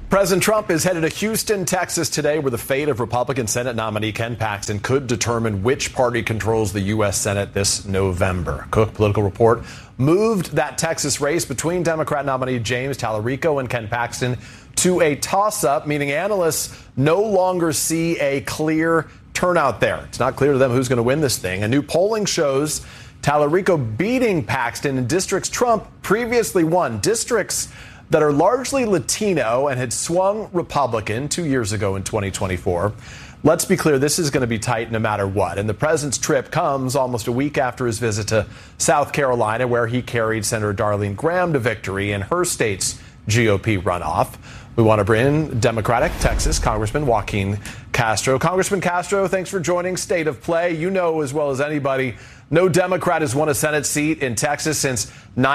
President Trump is headed to Houston, Texas today, where the fate of Republican Senate nominee Ken Paxton could determine which party controls the U.S. Senate this November. Cook Political Report moved that Texas race between Democrat nominee James Talarico and Ken Paxton to a toss-up, meaning analysts no longer see a clear turnout there. It's not clear to them who's going to win this thing. A new polling shows Talarico beating Paxton in districts Trump previously won, districts that are largely Latino and had swung Republican 2 years ago in 2024. Let's be clear, this is going to be tight no matter what. And the president's trip comes almost a week after his visit to South Carolina, where he carried Senator Darlene Graham to victory in her state's GOP runoff. We want to bring in Democratic Texas Congressman Joaquin Castro. Congressman Castro, thanks for joining State of Play. You know as well as anybody, no Democrat has won a Senate seat in Texas since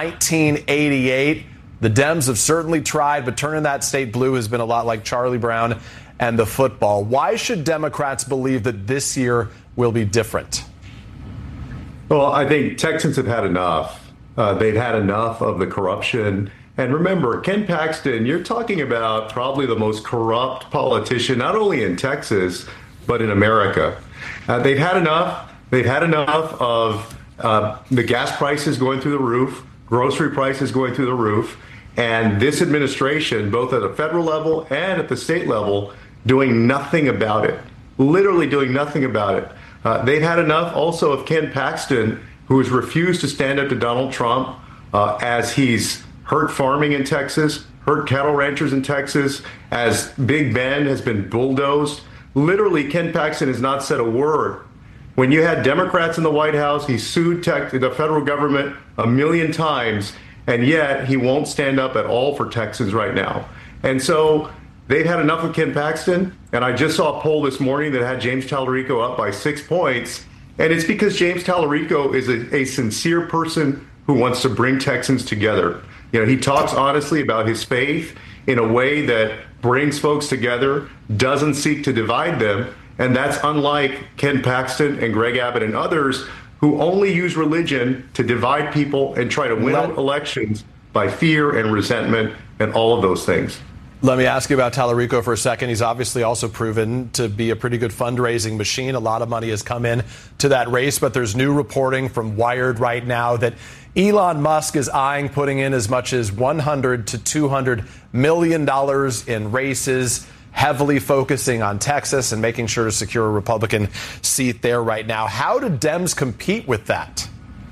1988. The Dems have certainly tried, but turning that state blue has been a lot like Charlie Brown and the football. Why should Democrats believe that this year will be different? Well, I think Texans have had enough. They've had enough of the corruption. And remember, Ken Paxton, you're talking about probably the most corrupt politician, not only in Texas, but in America. They've had enough. They've had enough of the gas prices going through the roof, grocery prices going through the roof. And this administration, both at the federal level and at the state level, doing nothing about it, literally doing nothing about it. They've had enough also of Ken Paxton, who has refused to stand up to Donald Trump as he's hurt farming in Texas, hurt cattle ranchers in Texas, as Big Ben has been bulldozed. Literally, Ken Paxton has not said a word. When you had Democrats in the White House, he sued the federal government 1 million times. And yet he won't stand up at all for Texans right now. And so they've had enough of Ken Paxton. And I just saw a poll this morning that had James Talarico up by 6 points. And it's because James Talarico is a sincere person who wants to bring Texans together. You know, he talks honestly about his faith in a way that brings folks together, doesn't seek to divide them. And that's unlike Ken Paxton and Greg Abbott and others who only use religion to divide people and try to win elections by fear and resentment and all of those things. Let me ask you about Talarico for a second. He's obviously also proven to be a pretty good fundraising machine. A lot of money has come in to that race, but there's new reporting from Wired right now that Elon Musk is eyeing putting in as much as $100 to $200 million in races, heavily focusing on Texas and making sure to secure a Republican seat there right now. How do Dems compete with that?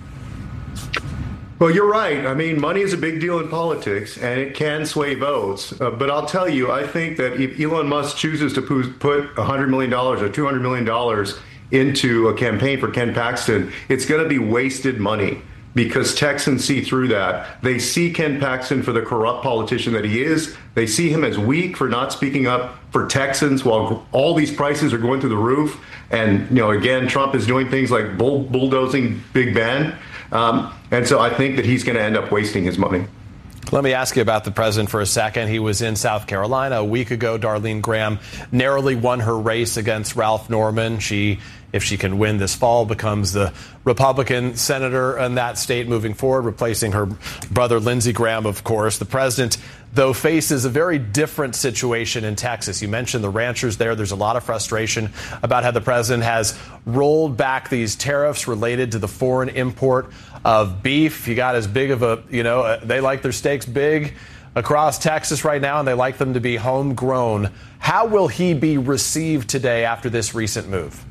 Well, you're right. I mean, money is a big deal in politics, and it can sway votes. But I'll tell you, I think that if Elon Musk chooses to put $100 million or $200 million into a campaign for Ken Paxton, it's going to be wasted money. Because Texans see through that. They see Ken Paxton for the corrupt politician that he is. They see him as weak for not speaking up for Texans while all these prices are going through the roof. And, you know, again, Trump is doing things like bulldozing Big Ben. And so I think that he's going to end up wasting his money. Let me ask you about the president for a second. He was in South Carolina a week ago. Darlene Graham narrowly won her race against Ralph Norman. If she can win this fall, becomes the Republican senator in that state moving forward, replacing her brother Lindsey Graham, of course. The president, though, faces a very different situation in Texas. You mentioned the ranchers there. There's a lot of frustration about how the president has rolled back these tariffs related to the foreign import of beef. You got as big of a, they like their steaks big across Texas right now, and they like them to be homegrown. How will he be received today after this recent move?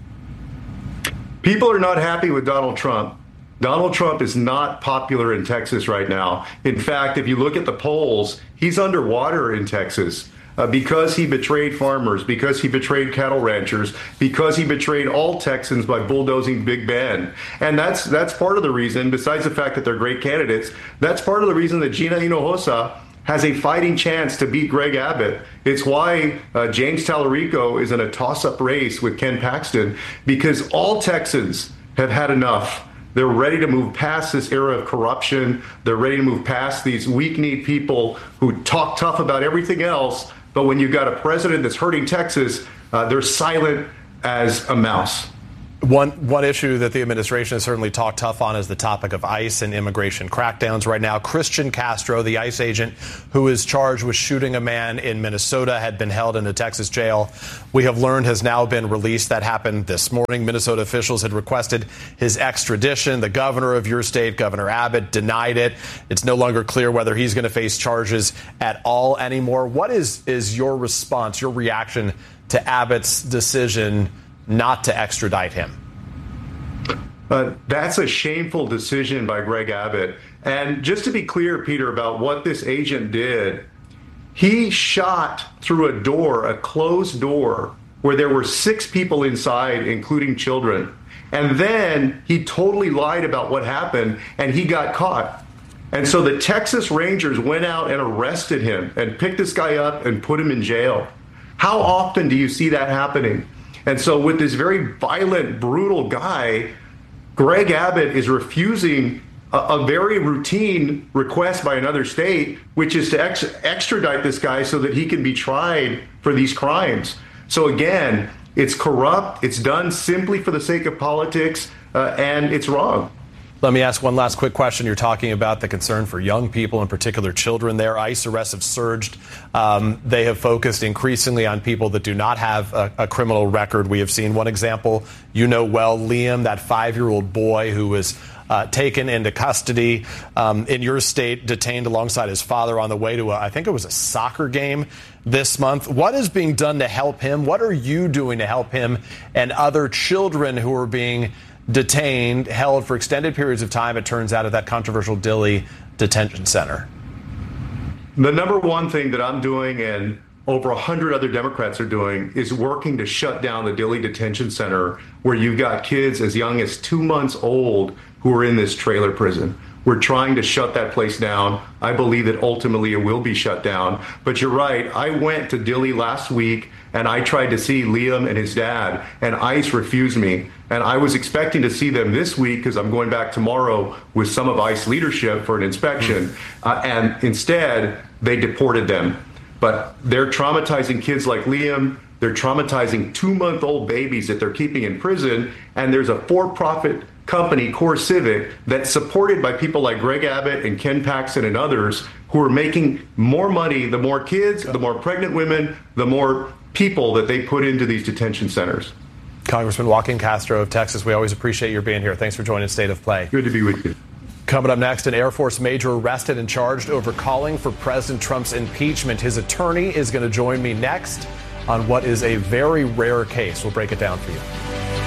People are not happy with Donald Trump. Donald Trump is not popular in Texas right now. In fact, if you look at the polls, he's underwater in Texas because he betrayed farmers, because he betrayed cattle ranchers, because he betrayed all Texans by bulldozing Big Ben. And that's part of the reason, besides the fact that they're great candidates, that's part of the reason that Gina Hinojosa has a fighting chance to beat Greg Abbott. It's why James Talarico is in a toss-up race with Ken Paxton, because all Texans have had enough. They're ready to move past this era of corruption. They're ready to move past these weak-kneed people who talk tough about everything else, but when you've got a president that's hurting Texas, they're silent as a mouse. One issue that the administration has certainly talked tough on is the topic of ICE and immigration crackdowns right now. Christian Castro, the ICE agent who is charged with shooting a man in Minnesota, had been held in a Texas jail. We have learned has now been released. That happened this morning. Minnesota officials had requested his extradition. The governor of your state, Governor Abbott, denied it. It's no longer clear whether he's going to face charges at all anymore. What is your response, your reaction to Abbott's decision not to extradite him? That's a shameful decision by Greg Abbott. And just to be clear, Peter, about what this agent did, he shot through a door, a closed door, where there were 6 people inside, including children. And then he totally lied about what happened, and he got caught. And so the Texas Rangers went out and arrested him and picked this guy up and put him in jail. How often do you see that happening? And so with this very violent, brutal guy, Greg Abbott is refusing a very routine request by another state, which is to extradite this guy so that he can be tried for these crimes. So again, it's corrupt, it's done simply for the sake of politics, and it's wrong. Let me ask one last quick question. You're talking about the concern for young people, in particular children there. ICE arrests have surged. They have focused increasingly on people that do not have a criminal record. We have seen one example, you know well, Liam, that 5-year-old boy who was taken into custody in your state, detained alongside his father on the way to, I think it was a soccer game this month. What is being done to help him? What are you doing to help him and other children who are being detained, held for extended periods of time, it turns out, at that controversial Dilley detention center? The number one thing that I'm doing, and over 100 other Democrats are doing, is working to shut down the Dilley detention center, where you've got kids as young as 2 months old who are in this trailer prison. We're trying to shut that place down. I believe that ultimately it will be shut down. But you're right. I went to Dilley last week and I tried to see Liam and his dad, and ICE refused me. And I was expecting to see them this week because I'm going back tomorrow with some of ICE leadership for an inspection. And instead, they deported them. But they're traumatizing kids like Liam. They're traumatizing 2-month-old babies that they're keeping in prison. And there's a for-profit company, CoreCivic, that's supported by people like Greg Abbott and Ken Paxton and others who are making more money. The more kids, the more pregnant women, the more people that they put into these detention centers. Congressman Joaquin Castro of Texas, we always appreciate your being here. Thanks for joining State of Play. Good to be with you. Coming up next, an Air Force major arrested and charged over calling for President Trump's impeachment. His attorney is going to join me next on what is a very rare case. We'll break it down for you.